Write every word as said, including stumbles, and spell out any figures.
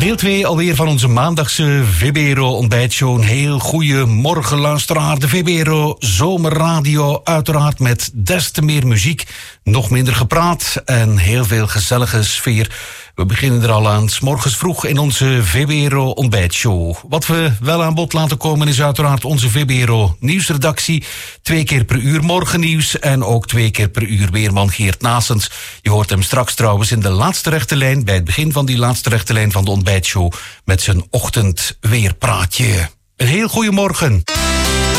Deel twee alweer van onze maandagse V B R O ontbijtshow. Een heel goeie morgen, luisteraar. De V B R O Zomerradio, uiteraard met des te meer muziek, nog minder gepraat en heel veel gezellige sfeer. We beginnen er al aan, 's morgens vroeg in onze V B R O ontbijtshow. Wat we wel aan bod laten komen is uiteraard onze V B R O nieuwsredactie. Twee keer per uur morgennieuws en ook twee keer per uur weerman Geert Naessens. Je hoort hem straks trouwens in de laatste rechte lijn, bij het begin van die laatste rechte lijn van de ontbijtshow, met zijn ochtendweerpraatje. Een heel goeiemorgen.